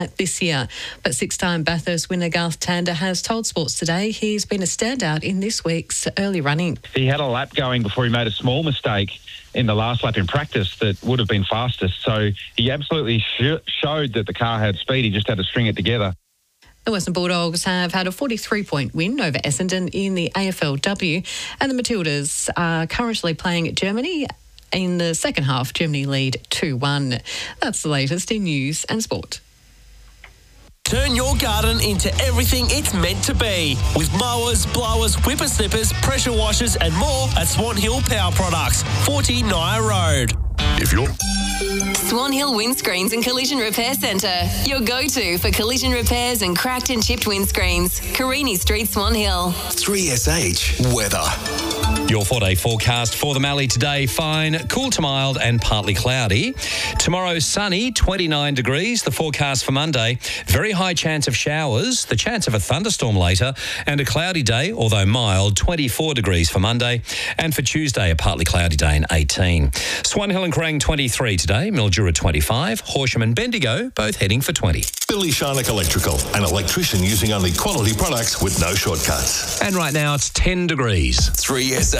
this year. But six-time Bathurst winner Garth Tander has told Sports Today he's been a standout in this week's early running. He had a lap going before he made a small mistake in the last lap in practice that would have been fastest. So he absolutely showed that the car had speed. He just had to string it together. The Western Bulldogs have had a 43-point win over Essendon in the AFLW, and the Matildas are currently playing at Germany. In the second half, Germany lead 2-1. That's the latest in news and sport. Turn your garden into everything it's meant to be with mowers, blowers, whippersnippers, pressure washers and more at Swan Hill Power Products, 40 Naya Road. If you're Swan Hill Windscreens and Collision Repair Centre, your go-to for collision repairs and cracked and chipped windscreens. Carini Street, Swan Hill. 3SH weather. Your 4-day forecast for the Mallee today: fine, cool to mild and partly cloudy. Tomorrow, sunny, 29 degrees. The forecast for Monday, very high chance of showers, the chance of a thunderstorm later, and a cloudy day, although mild, 24 degrees for Monday. And for Tuesday, a partly cloudy day and 18. Swan Hill and Crang, 23 today. Mildura, 25. Horsham and Bendigo, both heading for 20. Billy Sharnock Electrical, an electrician using only quality products with no shortcuts. And right now, it's 10 degrees. 3SH.